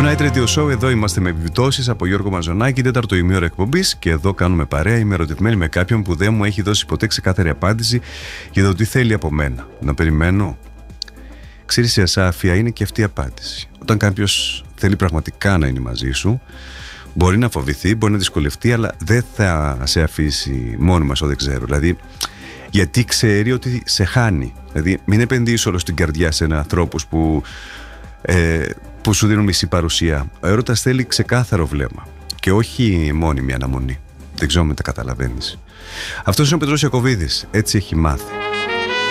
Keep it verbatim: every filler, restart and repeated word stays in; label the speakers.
Speaker 1: Night Radio Show, εδώ είμαστε με επιπτώσεις από Γιώργο Μαζονάκη, τέταρτο ημίωρο εκπομπής, και εδώ κάνουμε παρέα. Είμαι ερωτευμένη με κάποιον που δεν μου έχει δώσει ποτέ ξεκάθαρη απάντηση για το τι θέλει από μένα. Να περιμένω. Ξέρεις, η ασάφεια είναι και αυτή η απάντηση. Όταν κάποιος θέλει πραγματικά να είναι μαζί σου, μπορεί να φοβηθεί, μπορεί να δυσκολευτεί, αλλά δεν θα σε αφήσει μόνιμα όσο δεν ξέρω. Δηλαδή, γιατί ξέρει ότι σε χάνει. Δηλαδή, μην επενδύεις όλο στην καρδιά σε ανθρώπους που. Ε, που σου δίνουν μισή παρουσία. Ο έρωτας θέλει ξεκάθαρο βλέμμα και όχι μόνιμη αναμονή. Δεν ξέρω αν με τα καταλαβαίνεις. Αυτός είναι ο Πετρός Ιακωβίδης. Έτσι έχει μάθει.